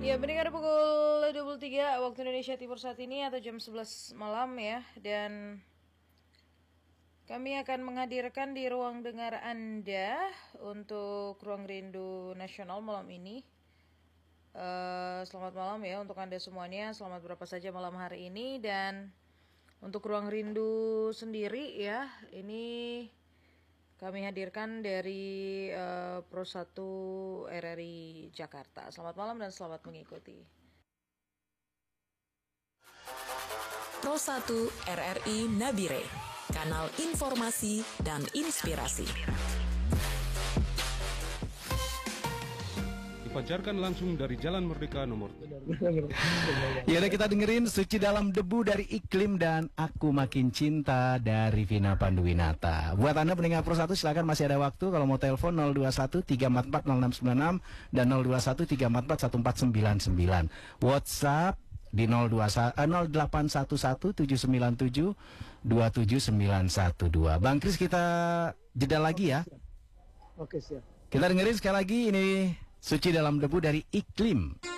Ya, pendengar pukul 23 waktu Indonesia Timur saat ini atau jam 11 malam ya. Dan kami akan menghadirkan di ruang dengar Anda untuk Ruang Rindu Nasional malam ini. Selamat malam ya untuk Anda semuanya. Selamat berapa saja malam hari ini. Dan untuk Ruang Rindu sendiri ya, ini kami hadirkan dari Pro 1 RRI Jakarta. Selamat malam dan selamat mengikuti. Pro 1 RRI Nabire, kanal informasi dan inspirasi. Dipancarkan langsung dari Jalan Merdeka nomor. Ya udah, kita dengerin Suci Dalam Debu dari Iklim dan Aku Makin Cinta dari Vina Panduwinata. Buat Anda pendengar Pro 1 silakan, masih ada waktu. Kalau mau telepon 021 344 0696 dan 021 344 1499. WhatsApp di 0811 797 27912. Bang Kris, kita jeda lagi ya. Oke, siap. Kita dengerin sekali lagi ini Suci Dalam Debu dari Iklim.